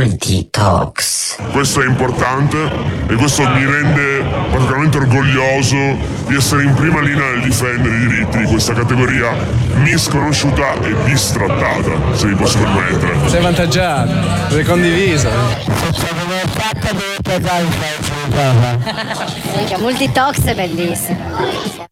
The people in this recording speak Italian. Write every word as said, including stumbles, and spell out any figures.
Multi-Talks. Questo è importante e questo mi rende particolarmente orgoglioso di essere in prima linea nel difendere i diritti di questa categoria misconosciuta e bistrattata, se mi posso permettere. Sei avvantaggiato, sei condiviso. Multi-Talks è bellissimo.